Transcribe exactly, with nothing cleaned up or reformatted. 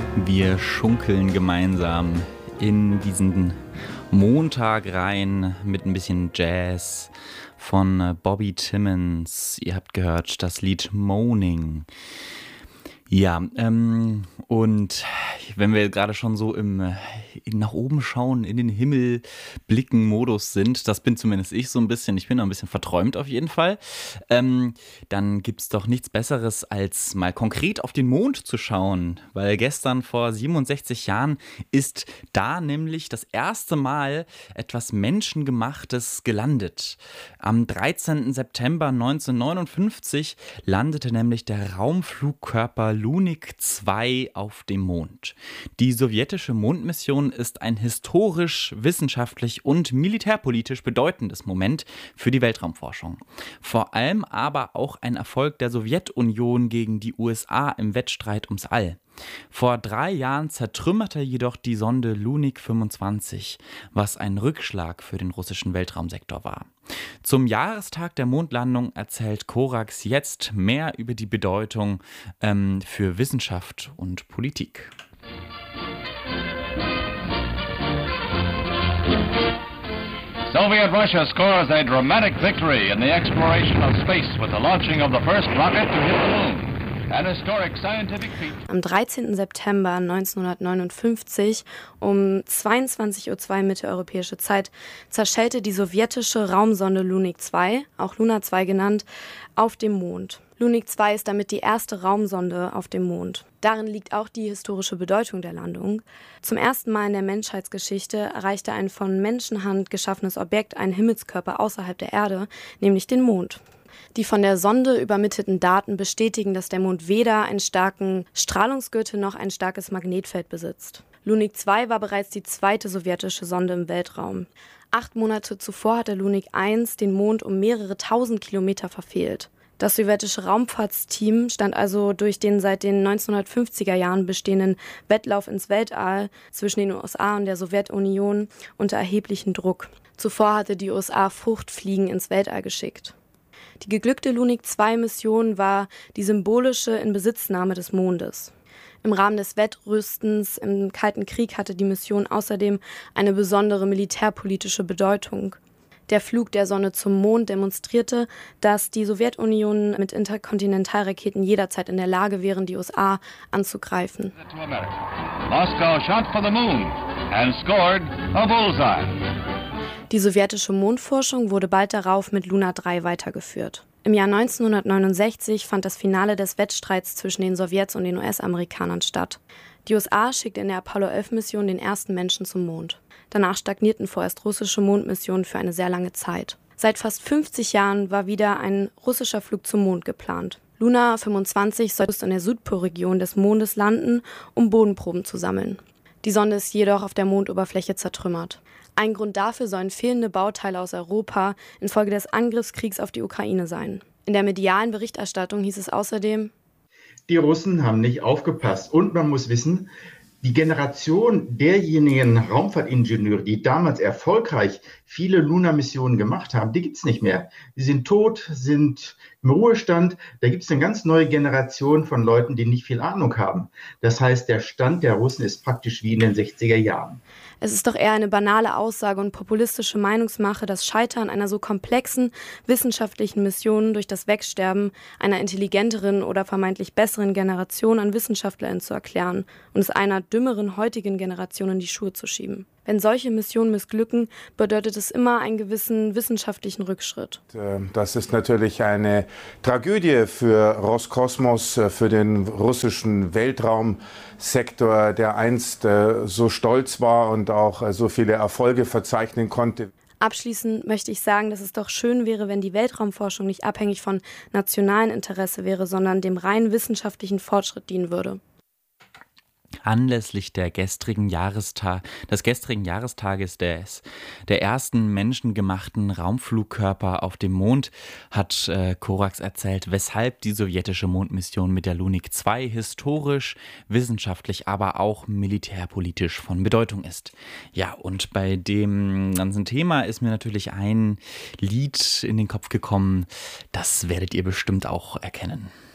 Wir schunkeln gemeinsam in diesen Montag rein mit ein bisschen Jazz von äh, Bobby Timmons. Ihr habt gehört das Lied Moaning. Ja, ähm, und wenn wir gerade schon so im äh, in- nach oben schauen, in den Himmel blicken Modus sind, das bin zumindest ich so ein bisschen, ich bin noch ein bisschen verträumt auf jeden Fall, ähm, dann gibt's doch nichts Besseres, als mal konkret auf den Mond zu schauen, weil gestern vor siebenundsechzig Jahren ist da nämlich das erste Mal etwas Menschengemachtes gelandet. Am dreizehnten September neunzehnhundertneunundfünfzig landete nämlich der Raumflugkörper Lunik zwei auf dem Mond. Die sowjetische Mondmission ist ein historisch, wissenschaftlich und militärpolitisch bedeutendes Moment für die Weltraumforschung. Vor allem aber auch ein Erfolg der Sowjetunion gegen die U S A im Wettstreit ums All. Vor drei Jahren zertrümmerte jedoch die Sonde Lunik fünfundzwanzig, was ein Rückschlag für den russischen Weltraumsektor war. Zum Jahrestag der Mondlandung erzählt Korax jetzt mehr über die Bedeutung ähm, für Wissenschaft und Politik. Soviet Russia scores a dramatic victory in the exploration of space with the launching of the first rocket to hit the moon. An historic scientific feat. Am dreizehnten September neunzehnhundertneunundfünfzig um zweiundzwanzig Uhr zwei mitteleuropäische Zeit zerschellte die sowjetische Raumsonde Lunik zwei, auch Luna zwei genannt, auf dem Mond. Lunik zwei ist damit die erste Raumsonde auf dem Mond. Darin liegt auch die historische Bedeutung der Landung. Zum ersten Mal in der Menschheitsgeschichte erreichte ein von Menschenhand geschaffenes Objekt einen Himmelskörper außerhalb der Erde, nämlich den Mond. Die von der Sonde übermittelten Daten bestätigen, dass der Mond weder einen starken Strahlungsgürtel noch ein starkes Magnetfeld besitzt. Lunik zwei war bereits die zweite sowjetische Sonde im Weltraum. Acht Monate zuvor hatte Lunik eins den Mond um mehrere tausend Kilometer verfehlt. Das sowjetische Raumfahrtsteam stand also durch den seit den neunzehnhundertfünfziger Jahren bestehenden Wettlauf ins Weltall zwischen den U S A und der Sowjetunion unter erheblichem Druck. Zuvor hatte die U S A Fruchtfliegen ins Weltall geschickt. Die geglückte Lunik zwei Mission war die symbolische Inbesitznahme des Mondes. Im Rahmen des Wettrüstens im Kalten Krieg hatte die Mission außerdem eine besondere militärpolitische Bedeutung. Der Flug der Sonde zum Mond demonstrierte, dass die Sowjetunion mit Interkontinentalraketen jederzeit in der Lage wären, die U S A anzugreifen. Moscow shot for the moon and scored a bullseye. Die sowjetische Mondforschung wurde bald darauf mit Luna drei weitergeführt. Im Jahr neunzehnhundertneunundsechzig fand das Finale des Wettstreits zwischen den Sowjets und den U S-Amerikanern statt. Die U S A schickte in der Apollo elf Mission den ersten Menschen zum Mond. Danach stagnierten vorerst russische Mondmissionen für eine sehr lange Zeit. Seit fast fünfzig Jahren war wieder ein russischer Flug zum Mond geplant. Luna fünfundzwanzig soll in der Südpolregion des Mondes landen, um Bodenproben zu sammeln. Die Sonde ist jedoch auf der Mondoberfläche zertrümmert. Ein Grund dafür sollen fehlende Bauteile aus Europa infolge des Angriffskriegs auf die Ukraine sein. In der medialen Berichterstattung hieß es außerdem: Die Russen haben nicht aufgepasst. Und man muss wissen, die Generation derjenigen Raumfahrtingenieure, die damals erfolgreich viele Luna-Missionen gemacht haben, die gibt es nicht mehr. Die sind tot, sind im Ruhestand. Da gibt es eine ganz neue Generation von Leuten, die nicht viel Ahnung haben. Das heißt, der Stand der Russen ist praktisch wie in den sechziger Jahren. Es ist doch eher eine banale Aussage und populistische Meinungsmache, das Scheitern einer so komplexen wissenschaftlichen Mission durch das Wegsterben einer intelligenteren oder vermeintlich besseren Generation an WissenschaftlerInnen zu erklären und es einer dümmeren heutigen Generation in die Schuhe zu schieben. Wenn solche Missionen missglücken, bedeutet es immer einen gewissen wissenschaftlichen Rückschritt. Das ist natürlich eine Tragödie für Roskosmos, für den russischen Weltraumsektor, der einst so stolz war und auch so viele Erfolge verzeichnen konnte. Abschließend möchte ich sagen, dass es doch schön wäre, wenn die Weltraumforschung nicht abhängig von nationalem Interesse wäre, sondern dem rein wissenschaftlichen Fortschritt dienen würde. Anlässlich der gestrigen Jahrestag, des gestrigen Jahrestages des, der ersten menschengemachten Raumflugkörper auf dem Mond hat äh, Korax erzählt, weshalb die sowjetische Mondmission mit der Lunik zwei historisch, wissenschaftlich, aber auch militärpolitisch von Bedeutung ist. Ja, und bei dem ganzen Thema ist mir natürlich ein Lied in den Kopf gekommen, das werdet ihr bestimmt auch erkennen.